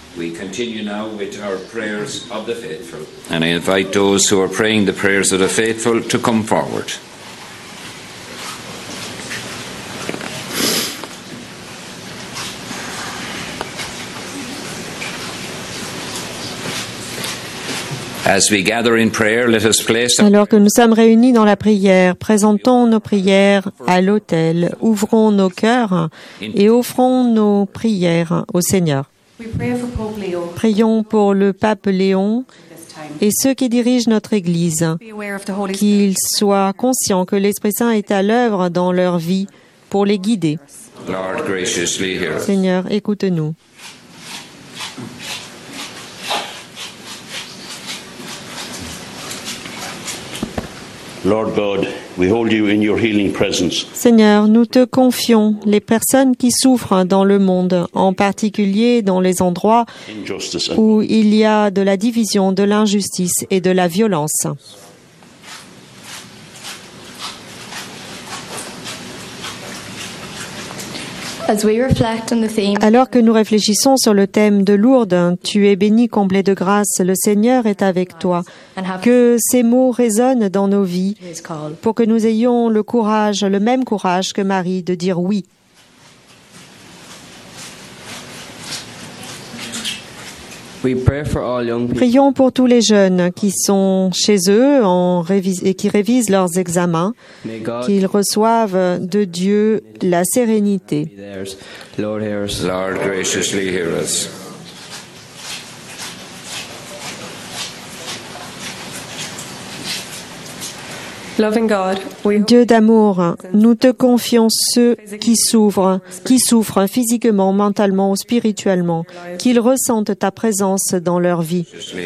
We continue now with our prayers of the faithful. And I invite those who are praying the prayers of the faithful to come forward. As we gather in prayer, let us place... Alors que nous sommes réunis dans la prière, présentons nos prières à l'autel, ouvrons nos cœurs et offrons nos prières au Seigneur. Prions pour le pape Léon et ceux qui dirigent notre Église, qu'ils soient conscients que l'Esprit Saint est à l'œuvre dans leur vie pour les guider. Seigneur, écoute-nous. Lord God, we hold you in your healing presence. Seigneur, nous te confions les personnes qui souffrent dans le monde, en particulier dans les endroits où il y a de la division, de l'injustice et de la violence. Alors que nous réfléchissons sur le thème de Lourdes, tu es béni, comblé de grâce, le Seigneur est avec toi. Que ces mots résonnent dans nos vies pour que nous ayons le courage, le même courage que Marie, de dire oui. Prions pour tous les jeunes qui sont chez eux et qui révisent leurs examens, qu'ils reçoivent de Dieu la sérénité. Lord, graciously hear us. Dieu d'amour, nous te confions ceux qui souffrent physiquement, mentalement ou spirituellement, qu'ils ressentent ta présence dans leur vie.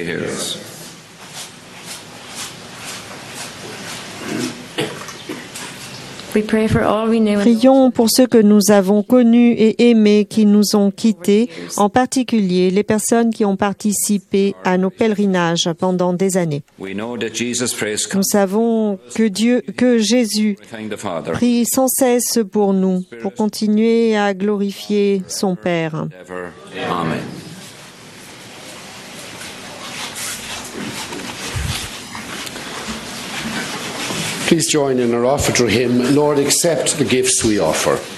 Prions pour ceux que nous avons connus et aimés qui nous ont quittés, en particulier les personnes qui ont participé à nos pèlerinages pendant des années. Nous savons que Jésus prie sans cesse pour nous, pour continuer à glorifier son Père. Amen. Please join in our offer to Him. Lord, accept the gifts we offer.